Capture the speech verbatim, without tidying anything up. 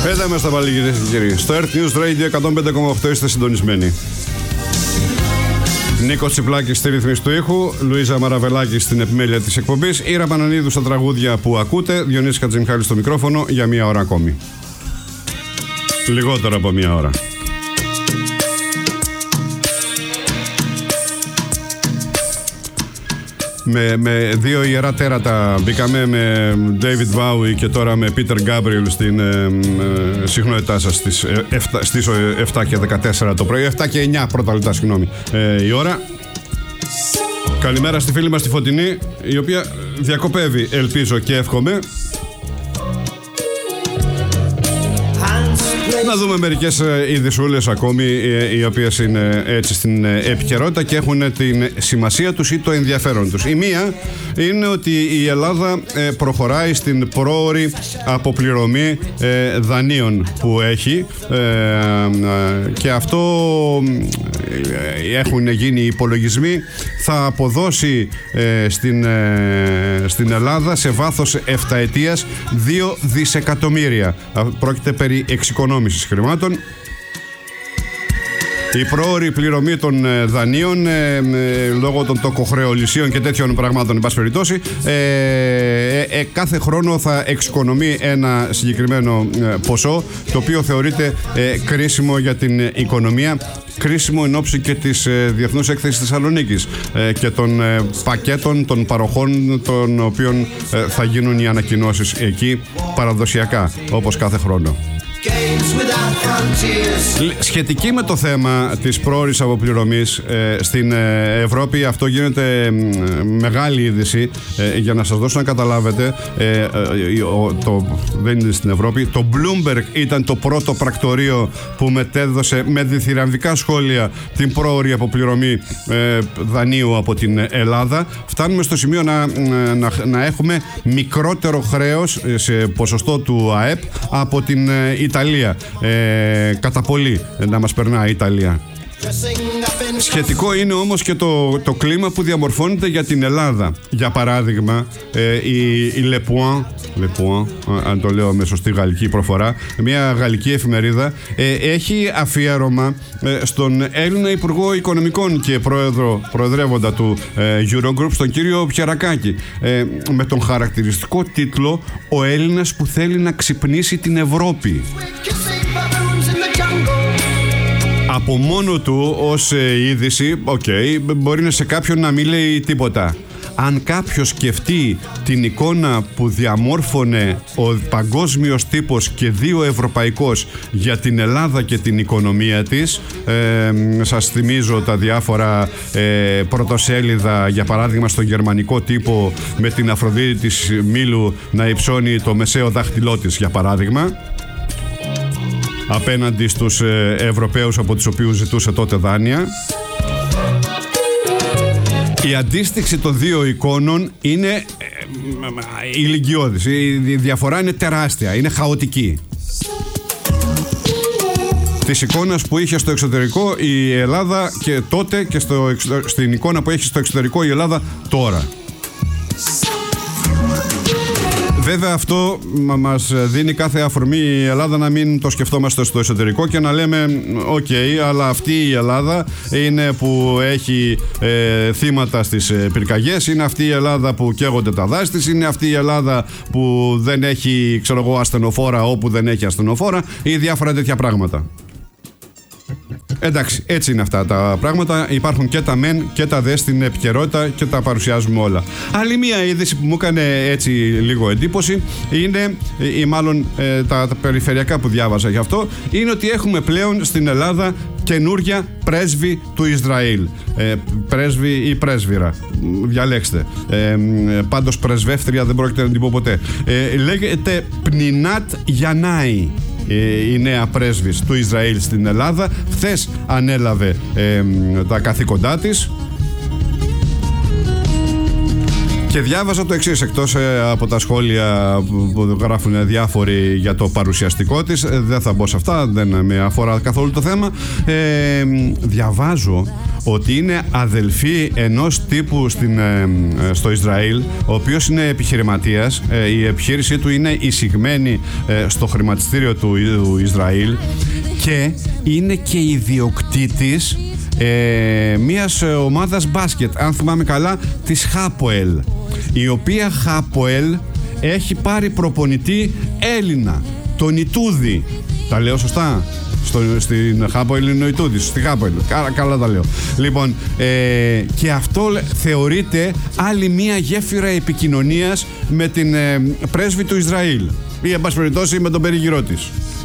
Εδώ είμαστε πάλι, κυρίες και κύριοι. Στο Earth News Radio εκατόν πέντε κόμμα οκτώ είστε συντονισμένοι. Νίκος Τσιπλάκης στη ρύθμιση του ήχου, Λουίζα Μαραβελάκη στην επιμέλεια της εκπομπής, Ήρα Πανανίδου στα τραγούδια που ακούτε, Διονύσης Χατζημιχάλης στο μικρόφωνο για μία ώρα ακόμη. Λιγότερο από μία ώρα. Με, με δύο ιερά τέρατα μπήκαμε, με David Bowie και τώρα με Peter Gabriel στην ε, ε, συχνότητά σας στις, ε, εφτά, στις επτά και δεκατέσσερα το πρωί, επτά και εννιά πρώτα λεπτά, συγγνώμη, ε, η ώρα. Καλημέρα στη φίλη μας τη Φωτεινή, η οποία διακοπεύει, ελπίζω και εύχομαι. Να δούμε μερικές ειδησούλες ακόμη, οι οποίες είναι έτσι στην επικαιρότητα και έχουν την σημασία τους ή το ενδιαφέρον τους. Η μία είναι ότι η Ελλάδα προχωράει στην πρόωρη αποπληρωμή δανείων που έχει, και αυτό έχουν γίνει υπολογισμοί, θα αποδώσει στην, στην Ελλάδα σε βάθος επταετίας δύο δισεκατομμύρια. Πρόκειται περί εξοικονόμησης χρημάτων. Η πρόωρη πληρωμή των ε, δανείων ε, ε, λόγω των τοκοχρεωλησίων και τέτοιων πραγμάτων, εν πάση περιπτώσει, ε, ε, ε, κάθε χρόνο θα εξοικονομεί ένα συγκεκριμένο ε, ποσό, το οποίο θεωρείται ε, κρίσιμο για την ε, οικονομία, κρίσιμο εν ώψη και της ε, Διεθνούς Έκθεσης Θεσσαλονίκης ε, και των ε, πακέτων των παροχών, των οποίων ε, θα γίνουν οι ανακοινώσεις εκεί παραδοσιακά, όπως κάθε χρόνο. Σχετική με το θέμα της πρόωρης αποπληρωμής ε, στην ε, Ευρώπη, αυτό γίνεται ε, μεγάλη είδηση, ε, για να σας δώσω να καταλάβετε, ε, ε, το, δεν είναι στην Ευρώπη, το Bloomberg ήταν το πρώτο πρακτορείο που μετέδωσε με διθυραμβικά σχόλια την πρόωρη αποπληρωμή ε, δανείου από την Ελλάδα. Φτάνουμε στο σημείο να, να, να έχουμε μικρότερο χρέος σε ποσοστό του ΑΕΠ από την ε, Ιταλία. Ε, κατά πολύ να μας περνάει η Ιταλία. Σχετικό είναι όμως και το, το κλίμα που διαμορφώνεται για την Ελλάδα. Για παράδειγμα, ε, η, η Le Point, Le Point, αν το λέω με σωστή γαλλική προφορά, μια γαλλική εφημερίδα, ε, έχει αφιέρωμα ε, στον Έλληνα Υπουργό Οικονομικών και πρόεδρο, προεδρεύοντα του ε, Eurogroup, στον κύριο Πιερακάκη, ε, με τον χαρακτηριστικό τίτλο «Ο Έλληνας που θέλει να ξυπνήσει την Ευρώπη». Από μόνο του ως ε, είδηση, οκ, okay, μπορεί σε κάποιον να μην λέει τίποτα. Αν κάποιος σκεφτεί την εικόνα που διαμόρφωνε ο παγκόσμιος τύπος και δύο ευρωπαϊκός για την Ελλάδα και την οικονομία της, ε, σας θυμίζω τα διάφορα ε, πρωτοσέλιδα, για παράδειγμα στον γερμανικό τύπο, με την Αφροδίτη της Μήλου να υψώνει το μεσαίο δάχτυλό της, για παράδειγμα, απέναντι στους ε, Ευρωπαίους από τους οποίους ζητούσε τότε δάνεια. Η αντίστοιξη των δύο εικόνων είναι ε, ε, ηλικιώδης. Η διαφορά είναι τεράστια, είναι χαοτική. Της εικόνας που είχε στο εξωτερικό η Ελλάδα και τότε και στο, στην εικόνα που έχει στο εξωτερικό η Ελλάδα τώρα. Βέβαια αυτό μας δίνει κάθε αφορμή η Ελλάδα να μην το σκεφτόμαστε στο εσωτερικό και να λέμε οκ, okay, αλλά αυτή η Ελλάδα είναι που έχει ε, θύματα στις ε, πυρκαγιές, είναι αυτή η Ελλάδα που καίγονται τα δάση της, είναι αυτή η Ελλάδα που δεν έχει, ξέρω εγώ, ασθενοφόρα όπου δεν έχει ασθενοφόρα ή διάφορα τέτοια πράγματα. Εντάξει, έτσι είναι αυτά τα πράγματα. Υπάρχουν και τα μεν και τα δε στην επικαιρότητα και τα παρουσιάζουμε όλα. Άλλη μία είδηση που μου έκανε έτσι λίγο εντύπωση είναι, ή μάλλον ε, τα, τα περιφερειακά που διάβαζα γι' αυτό, είναι ότι έχουμε πλέον στην Ελλάδα καινούρια πρέσβη του Ισραήλ. Ε, πρέσβη ή πρέσβυρα, διαλέξτε. Ε, πάντως πρεσβεύτρια δεν πρόκειται να την πω ποτέ. Ε, λέγεται Πνινάτ Γιαννάη, η νέα πρέσβης του Ισραήλ στην Ελλάδα. Χθες ανέλαβε ε, τα καθήκοντά της Και διάβαζα το εξής, εκτός ε, από τα σχόλια που γράφουν διάφοροι για το παρουσιαστικό της, ε, δεν θα μπω σε αυτά, δεν με αφορά καθόλου το θέμα. Ε, διαβάζω ότι είναι αδελφή ενός τύπου στην, ε, στο Ισραήλ, ο οποίος είναι επιχειρηματίας. Ε, η επιχείρησή του είναι εισηγμένη ε, στο χρηματιστήριο του, του Ισραήλ και είναι και ιδιοκτήτης ε, μιας ομάδας μπάσκετ, αν θυμάμαι καλά, της Χάποελ, η οποία Χάποελ έχει πάρει προπονητή Έλληνα, τον Ιτούδη. Τα λέω σωστά? Στο, στην Χάποελ είναι ο Ιτούδης, στη Χάποελ. Καλά, καλά τα λέω. Λοιπόν, ε, και αυτό θεωρείται άλλη μία γέφυρα επικοινωνίας με την ε, πρέσβη του Ισραήλ, ή εν πάση περιπτώσει με τον περίγυρό της.